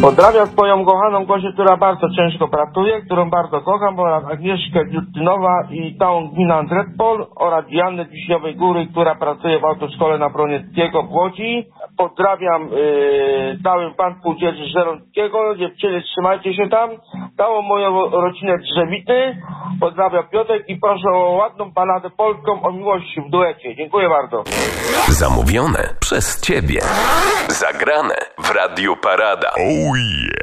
Pozdrawiam swoją kochaną Gosię, która bardzo ciężko pracuje, którą bardzo kocham, oraz Agnieszkę Justynowa i całą gminę Andretpol oraz Diannę Wiśniowej Góry, która pracuje w autoszkole na Bronieckiego w Łodzi. Pozdrawiam całym państwu dzieży Żeromskiego, dziewczyny, trzymajcie się tam, całą moją rodzinę Drzewity. Pozdrawiam Piotrek i proszę o ładną baladę polską o miłości w duecie. Dziękuję bardzo. Zamówione przez Ciebie. Zagrane w Radiu Parada. Oh yeah!